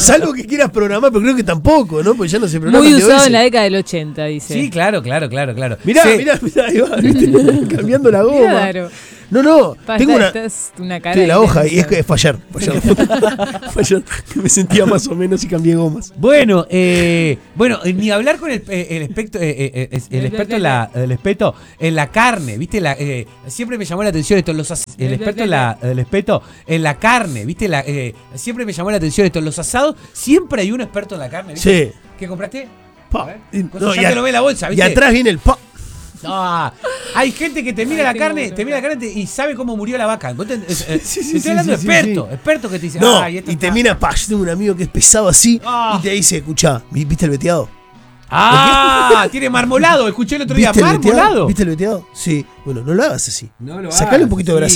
Salvo que quieras programar, pero creo que tampoco, ¿no? Porque ya no se programa. Muy usado en la década del 80, dice. Sí, claro. Mirá, ahí va, ¿viste? Cambiando la goma. Claro. No, tengo una cara de la hoja y intensa. es fallar. Fallar. Me sentía más o menos y cambié gomas. Bueno, ni hablar con el experto, el experto en la carne, ¿viste? Siempre me llamó la atención esto, el experto el experto en la carne, ¿viste? Siempre me llamó la atención esto, en los asados siempre hay un experto en la carne, ¿viste? Sí. ¿Qué compraste? Pa. Ya te lo ve en la bolsa, ¿viste? Y atrás viene el pa. No, hay gente que te mira la carne y sabe cómo murió la vaca. Estoy hablando de expertos que te dicen, no, y te mira, yo tengo un amigo que es pesado así y te dice, escuchá, ¿viste el veteado? Tiene marmolado, escuché el otro día, ¿Viste el veteado? marmolado. ¿Viste el veteado? Sí. Bueno, no lo hagas así. No lo Sacale hagas un poquito de grasa.